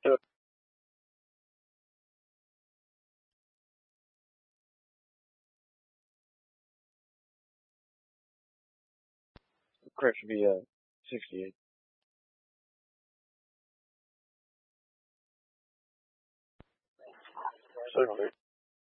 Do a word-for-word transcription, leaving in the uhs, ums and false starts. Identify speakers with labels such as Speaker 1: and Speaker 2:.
Speaker 1: Uh, correct should be uh sixty-eight. Signal, dude.